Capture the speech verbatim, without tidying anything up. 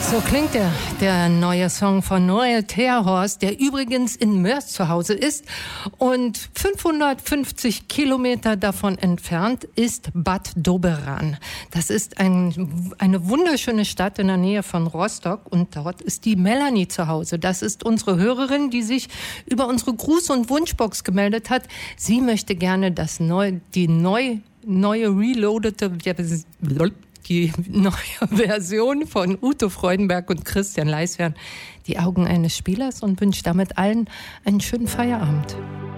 So klingt der, der neue Song von Noel Terhorst, der übrigens in Mörs zu Hause ist. Und fünfhundertfünfzig Kilometer davon entfernt ist Bad Doberan. Das ist ein, eine wunderschöne Stadt in der Nähe von Rostock. Und dort ist die Melanie zu Hause. Das ist unsere Hörerin, die sich über unsere Gruß- und Wunschbox gemeldet hat. Sie möchte gerne das neu, die neu, neue reloadete... die neue Version von Ute Freudenberg und Christian Leis hören, Die Augen eines Spielers, und wünscht damit allen einen schönen Feierabend.